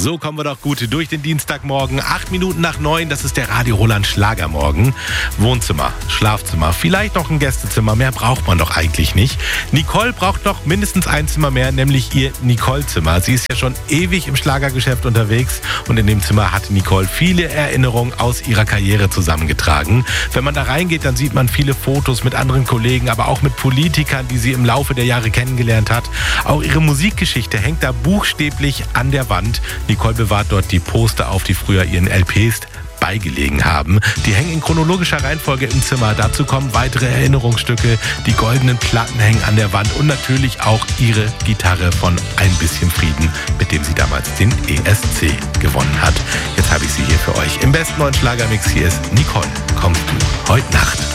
So kommen wir doch gut durch den Dienstagmorgen. 8 Minuten nach 9, das ist der Radio Roland Schlagermorgen. Wohnzimmer, Schlafzimmer, vielleicht noch ein Gästezimmer, mehr braucht man doch eigentlich nicht. Nicole braucht noch mindestens ein Zimmer mehr, nämlich ihr Nicole-Zimmer. Sie ist ja schon ewig im Schlagergeschäft unterwegs und in dem Zimmer hat Nicole viele Erinnerungen aus ihrer Karriere zusammengetragen. Wenn man da reingeht, dann sieht man viele Fotos mit anderen Kollegen, aber auch mit Politikern, die sie im Laufe der Jahre kennengelernt hat. Auch ihre Musikgeschichte hängt da buchstäblich an der Wand. Nicole bewahrt dort die Poster auf, die früher ihren LPs beigelegen haben. Die hängen in chronologischer Reihenfolge im Zimmer. Dazu kommen weitere Erinnerungsstücke. Die goldenen Platten hängen an der Wand und natürlich auch ihre Gitarre von Ein bisschen Frieden, mit dem sie damals den ESC gewonnen hat. Jetzt habe ich sie hier für euch. Im besten neuen Schlagermix hier ist Nicole. Kommst du heute Nacht?